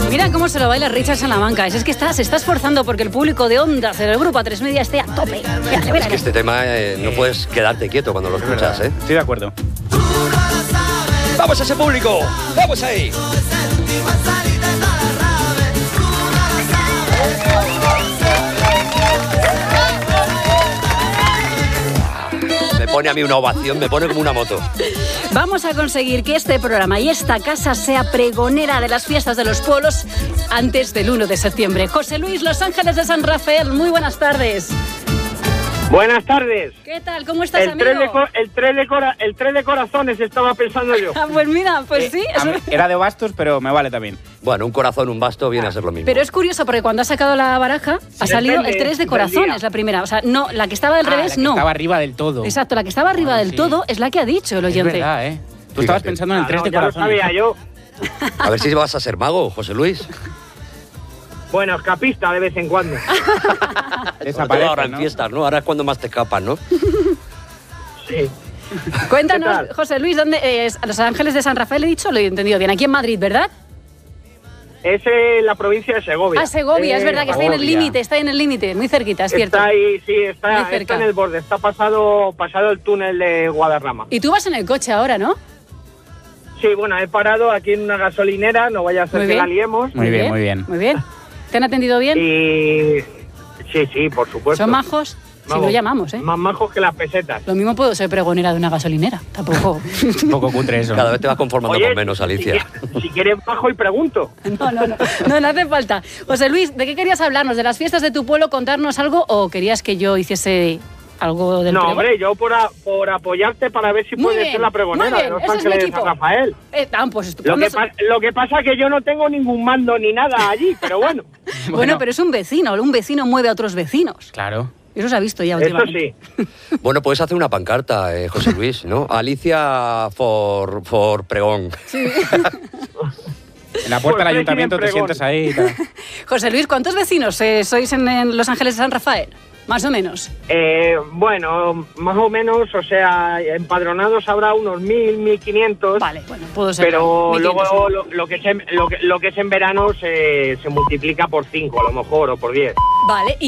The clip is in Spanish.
Mira cómo se lo baila Richard Salamanca. Es que se está esforzando porque el público de Onda Cero, el grupo A3 Media, esté a tope. Mira, es que este tema no puedes quedarte quieto cuando lo escuchas, ¿eh? Estoy de acuerdo. ¡Vamos a ese público! ¡Vamos ahí! Me pone a mí una ovación, me pone como una moto. Vamos a conseguir que este programa y esta casa sea pregonera de las fiestas de los pueblos antes del 1 de septiembre. José Luis, Los Ángeles de San Rafael, muy buenas tardes. Buenas tardes. ¿Qué tal? ¿Cómo estás, el amigo? El tres de corazones estaba pensando yo. Pues mira, pues sí. Era de bastos, pero me vale también. Bueno, un corazón, un basto viene a ser lo mismo. Pero es curioso porque cuando ha sacado la baraja ha salido el 3 de corazones, la primera. O sea, no, la que estaba al revés, la que no. estaba arriba del todo. Exacto, la que estaba arriba del todo es la que ha dicho el oyente. Es verdad, ¿eh? Tú estabas pensando en el 3 de ya corazones. lo sabía yo. A ver si vas a ser mago, José Luis. Bueno, escapista de vez en cuando. Desaparece, ahora en fiestas, ¿no? Ahora es cuando más te escapas, ¿no? Sí. Cuéntanos, José Luis, ¿dónde es? Los Ángeles de San Rafael, he dicho, lo he entendido bien. Aquí en Madrid, ¿verdad? Es en la provincia de Segovia. Ah, Segovia, es verdad que está en el límite, muy cerquita, es cierto. Está ahí, sí, está en el borde, está pasado el túnel de Guadarrama. Y tú vas en el coche ahora, ¿no? Sí, bueno, he parado aquí en una gasolinera, no vaya a ser que la liemos. Muy bien, muy bien. Muy bien. ¿Te han atendido bien? Y... Sí, por supuesto. ¿Son majos? Sí, lo llamamos, ¿eh? Más majos que las pesetas. Lo mismo puedo ser pregonera de una gasolinera, tampoco. Un poco cutre eso. Cada vez te vas conformando con menos, Alicia. Si quieres bajo y pregunto. No hace falta. José Luis, ¿de qué querías hablarnos? ¿De las fiestas de tu pueblo? ¿Contarnos algo o querías que yo hiciese algo del pregón? Hombre, yo por apoyarte para ver si puedes ser la pregonera de Los Ángeles de San Rafael. Pues estupendo. Lo que pasa es que yo no tengo ningún mando ni nada allí, pero bueno. Bueno, pero es un vecino mueve a otros vecinos. Claro. Eso se ha visto ya últimamente. últimamente. Eso sí. Bueno, puedes hacer una pancarta, José Luis, ¿no? Alicia for pregón. Sí. En la puerta del ayuntamiento te sientas ahí y tal. José Luis, ¿cuántos vecinos sois en Los Ángeles de San Rafael? Más o menos. Bueno, más o menos, o sea, empadronados habrá unos 1.000, 1.500. Vale, bueno, puedo ser. Pero luego lo que es en verano se multiplica por 5 a lo mejor, o por 10. Vale,